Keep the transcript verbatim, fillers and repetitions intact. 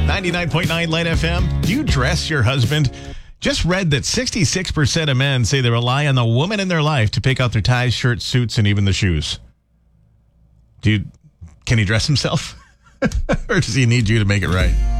ninety-nine point nine Light F M. Do you dress your husband? Just read that sixty-six percent of men say they rely on the woman in their life to pick out their ties, shirts, suits, and even the shoes. Do you, can he dress himself? Or does he need you to make it right?